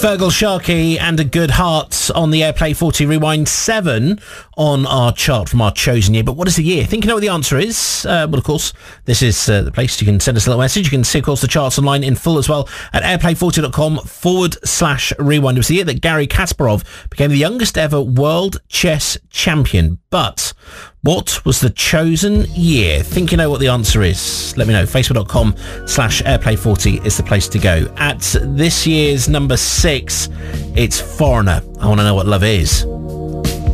Fergal Sharkey and A Good Heart on the Airplay 40 Rewind 7 on our chart from our chosen year. But what is the year? Think you know what the answer is? Well, of course, this is the place. You can send us a little message. You can see, of course, the charts online in full as well at airplay40.com/rewind. It was the year that Garry Kasparov became the youngest ever world chess champion. But what was the chosen year? Think you know what the answer is? Let me know. Facebook.com/airplay40 is the place to go. At this year's number 6, it's Foreigner. I want to know what love is.